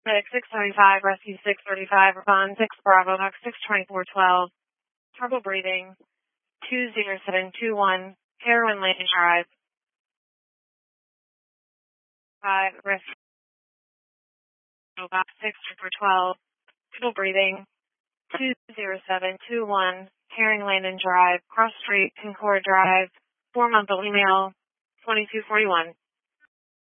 635, Rescue 635, Ravon 6 Bravo, Box 62412, trouble breathing, 20721, Heroin Lane Drive, 5, Rescue Box 62412, trouble breathing, 20721, Herring Lane and Drive, Cross Street, Concord Drive, 4 monthly mail, 2241.